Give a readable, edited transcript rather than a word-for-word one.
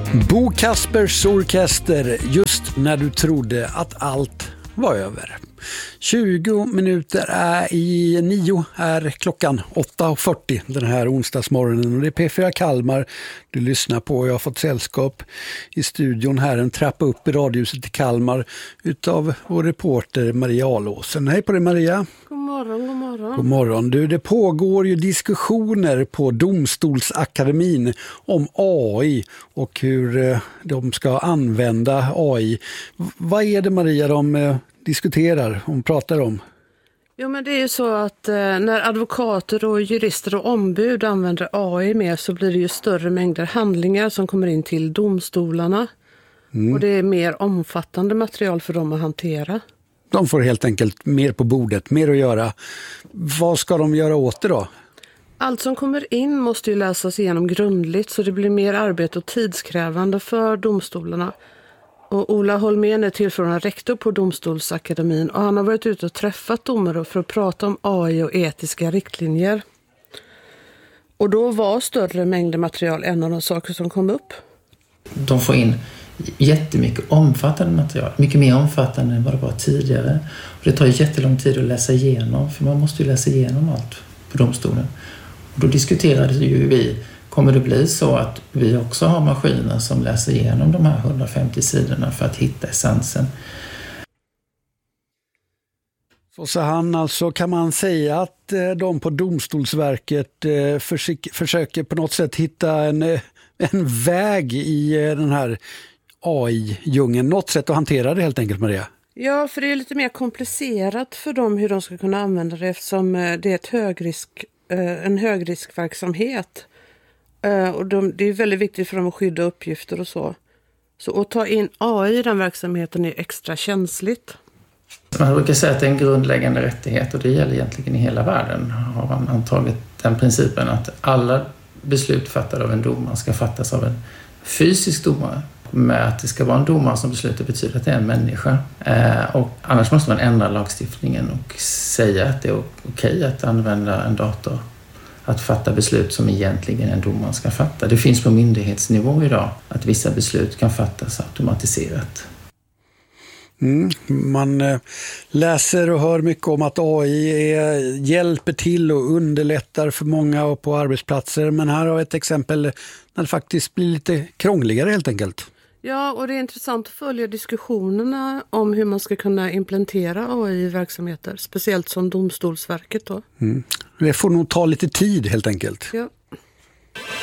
Bo Kaspers Orkester, just när du trodde att allt var över. 20 minuter i 9 är klockan 8:40 den här onsdagsmorgonen, och det är P4 Kalmar du lyssnar på. Jag har fått sällskap i studion här, en trappa upp i radiohuset i Kalmar, utav vår reporter Maria Alåsen. Hej på dig, Maria. God morgon, god morgon. God morgon. Du, det pågår ju diskussioner på Domstolsakademin om AI och hur de ska använda AI. Vad är det, Maria, de diskuterar och pratar om? Jo, men det är ju så att när advokater och jurister och ombud använder AI mer, så blir det ju större mängder handlingar som kommer in till domstolarna. Och det är mer omfattande material för dem att hantera. De får helt enkelt mer på bordet, mer att göra. Vad ska de göra åt det då? Allt som kommer in måste ju läsas igenom grundligt, så det blir mer arbete och tidskrävande för domstolarna. Och Ola Holmén är tillförordnad rektor på Domstolsakademin, och han har varit ute och träffat domare för att prata om AI och etiska riktlinjer. Och då var större mängder material en av de saker som kom upp. De får in jättemycket omfattande material, mycket mer omfattande än vad det var tidigare. Och det tar jättelång tid att läsa igenom, för man måste ju läsa igenom allt på domstolen. Och då diskuterade ju vi, kommer det bli så att vi också har maskiner som läser igenom de här 150 sidorna för att hitta essensen? Så sa han, alltså kan man säga att de på Domstolsverket försöker på något sätt hitta en väg i den här AI-djungeln, något sätt att hantera det helt enkelt, Maria? Ja, för det är lite mer komplicerat för dem hur de ska kunna använda det, eftersom det är en högriskverksamhet. Och det är väldigt viktigt för dem att skydda uppgifter och så. Så att ta in AI i den verksamheten är extra känsligt. Man brukar säga att det är en grundläggande rättighet, och det gäller egentligen i hela världen. Har man antagit den principen att alla beslut fattade av en domare ska fattas av en fysisk domare. Med att det ska vara en domare som beslutar betyder att det är en människa. Och annars måste man ändra lagstiftningen och säga att det är okej att använda en dator att fatta beslut som egentligen en domare ska fatta. Det finns på myndighetsnivå idag att vissa beslut kan fattas automatiserat. Man läser och hör mycket om att AI hjälper till och underlättar för många på arbetsplatser. Men här har vi ett exempel när det faktiskt blir lite krångligare helt enkelt. Ja, och det är intressant att följa diskussionerna om hur man ska kunna implementera AI i verksamheter, speciellt som Domstolsverket då. Det får nog ta lite tid helt enkelt. Ja.